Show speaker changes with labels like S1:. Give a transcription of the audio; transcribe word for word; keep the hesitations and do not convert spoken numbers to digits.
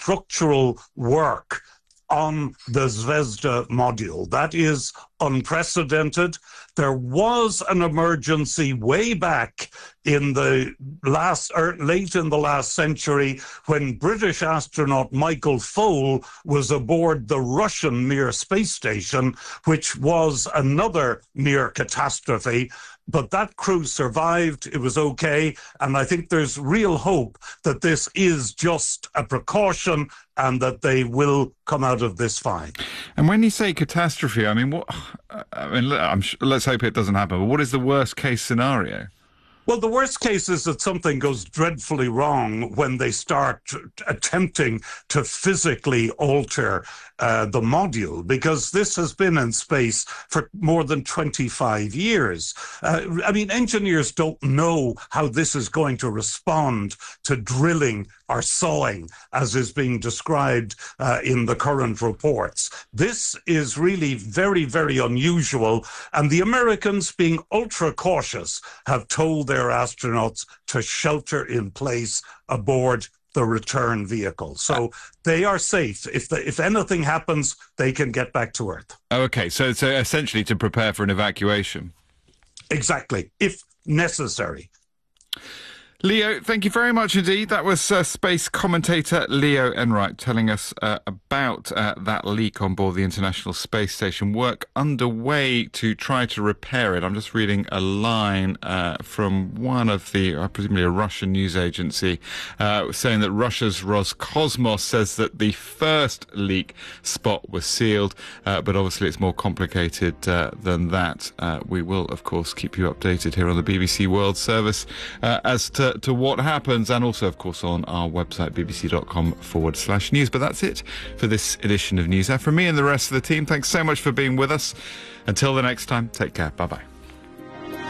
S1: structural work on the Zvezda module. That is unprecedented. There was an emergency way back in the last, or late in the last century, when British astronaut Michael Foale was aboard the Russian Mir space station, which was another near catastrophe. But that crew survived. It was okay. And I think there's real hope that this is just a precaution and that they will come out of this fine.
S2: And when you say catastrophe, I mean, what? I mean, I'm, let's hope it doesn't happen. But what is the worst case scenario?
S1: Well, the worst case is that something goes dreadfully wrong when they start attempting to physically alter uh, the module, because this has been in space for more than twenty-five years. Uh, I mean, engineers don't know how this is going to respond to drilling or sawing, as is being described uh, in the current reports. This is really very, very unusual, and the Americans, being ultra cautious, have told their astronauts to shelter in place aboard the return vehicle. So they are safe. If the, if anything happens, they can get back to Earth.
S2: Oh, okay, so so essentially to prepare for an evacuation.
S1: Exactly, if necessary.
S2: Leo, thank you very much indeed. That was uh, space commentator Leo Enright telling us uh, about uh, that leak on board the International Space Station. Work underway to try to repair it. I'm just reading a line uh, from one of the, uh, presumably a Russian news agency, uh, saying that Russia's Roscosmos says that the first leak spot was sealed, uh, but obviously it's more complicated uh, than that. Uh, we will, of course, keep you updated here on the B B C World Service uh, as to to what happens, and also, of course, on our website, bbc.com forward slash news. But that's it for this edition of News Hour. From me and the rest of the team, thanks so much for being with us. Until the next time, take care. Bye-bye.